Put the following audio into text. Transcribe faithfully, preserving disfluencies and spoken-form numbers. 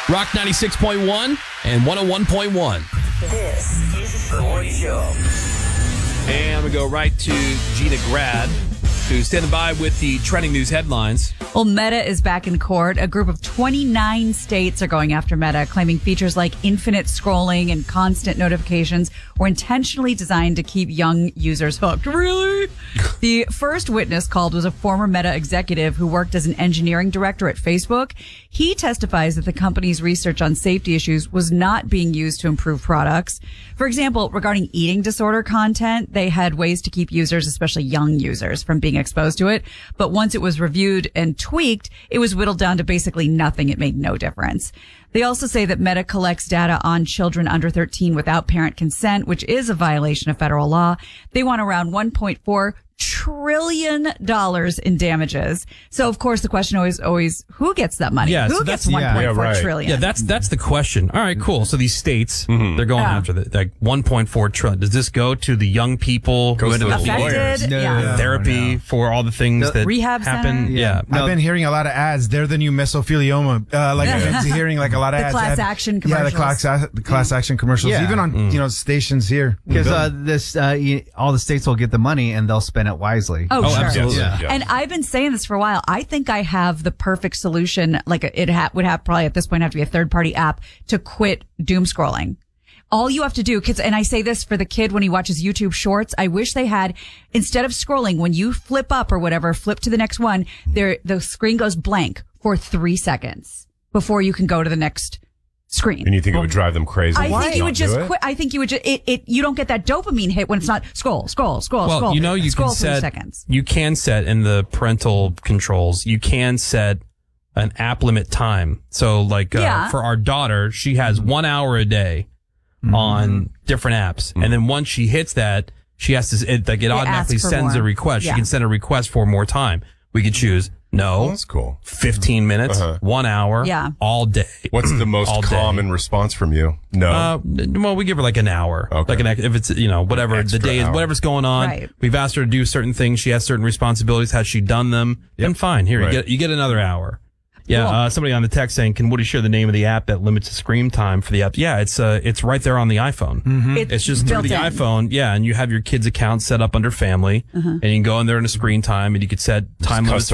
Rock ninety-six point one and one oh one point one. This is the Morning Show. And I'm going to go right to Gina Grad, who's standing by with the trending news headlines. Well, Meta is back in court. A group of twenty-nine states are going after Meta, claiming features like infinite scrolling and constant notifications were intentionally designed to keep young users hooked. Really? The first witness called was a former Meta executive who worked as an engineering director at Facebook. He testifies that the company's research on safety issues was not being used to improve products. For example, regarding eating disorder content, they had ways to keep users, especially young users, from being exposed to it. But once it was reviewed and tweaked, it was whittled down to basically nothing. It made no difference. They also say that Meta collects data on children under thirteen without parent consent, which is a violation of federal law. They want around one point four trillion dollars in damages. So, of course, the question always, always, who gets that money? Yeah, who so gets that's- one point four yeah, right. trillion? Yeah, that's that's the question. All right, cool. So these states, they're going Yeah. after the like one point four trillion. Does this go to the young people who Goes ended to up the being lawyers. affected. No, Yeah. no. therapy for all the things The that rehab happen? center? Yeah. No. I've been hearing a lot of ads. They're the new mesothelioma. Uh, like I've been hearing like a lot of The ads. class ad- action Yeah, the commercials. class, a- the class action commercials. Yeah. Even on Mm. you know stations here. Because uh, this, uh, you, all the states will get the money and they'll spend it wisely. Oh, Oh, sure. absolutely. Yeah. And I've been saying this for a while. I think I have the perfect solution. Like it ha- would have probably at this point have to be a third party app to quit doom scrolling. All you have to do, kids, and I say this for the kid when he watches YouTube shorts, I wish they had, instead of scrolling, when you flip up or whatever, flip to the next one, there, the screen goes blank for three seconds before you can go to the next screen. And you think it would drive them crazy? I to think you not would do just it? quit. I think you would just, it, it, you don't get that dopamine hit when it's not scroll, scroll, scroll, Well, scroll. you know, you scroll can three set, seconds. you can set in the parental controls, you can set an app limit time. So like, uh, Yeah. for our daughter, she has one hour a day on different apps. And then once she hits that, she has to, it, like it automatically ask for sends more. a request. Yeah. She can send a request for more time. We could choose no, Oh, that's cool. fifteen minutes, Uh-huh. one hour, Yeah. all day. What's the most All day. common response from you? No. Uh, well, we give her like an hour, Okay. like an ex- if it's you know whatever the Extra day is, hour. whatever's going on. Right. We've asked her to do certain things. She has certain responsibilities. Has she done them? Then fine. Here Right. you get you get another hour. Yeah. Cool. Uh, somebody on the text saying, "Can Woody share the name of the app that limits the screen time for the app?" Yeah, it's uh it's right there on the iPhone. It's just through built the in. iPhone. Yeah, and you have your kid's account set up under family, and you can go in there in a screen time, and you could set time limits